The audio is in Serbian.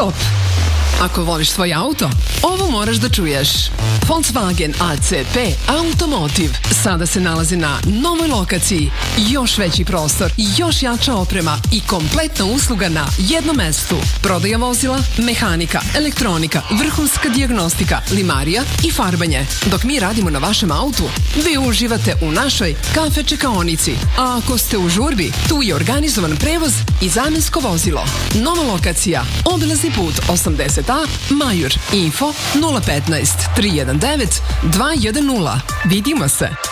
Stop! Ako voliš svoj auto, ovo moraš da čuješ. Volkswagen ACP Automotive sada se nalazi na novoj lokaciji. Još veći prostor, još jača oprema i kompletna usluga na jednom mestu. Prodaja vozila, mehanika, elektronika, vrhunska dijagnostika, limarija i farbanje. Dok mi radimo na vašem autu, vi uživate u našoj kafe čekaonici. A ako ste u žurbi, tu je organizovan prevoz i zamensko vozilo. Nova lokacija, obilazni put 80A, Majur. Info 015 319 210. Vidimo se!